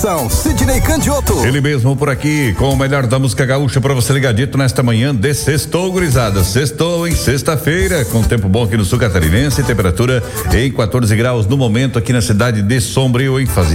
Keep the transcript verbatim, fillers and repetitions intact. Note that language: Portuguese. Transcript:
São Sidney Candioto. Ele mesmo por aqui, com o melhor da música gaúcha pra você ligadito nesta manhã de sextou, gurizada. Sextou em sexta-feira, com tempo bom aqui no sul catarinense, temperatura em quatorze graus no momento aqui na cidade de Sombrio, em Fazenda.